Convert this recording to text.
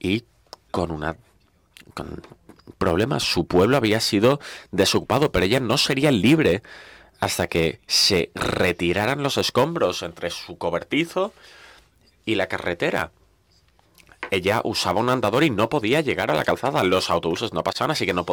y con problemas. Su pueblo había sido desocupado, pero ella no sería libre hasta que se retiraran los escombros entre su cobertizo y la carretera. Ella usaba un andador y no podía llegar a la calzada. Los autobuses no pasaban, así que no podía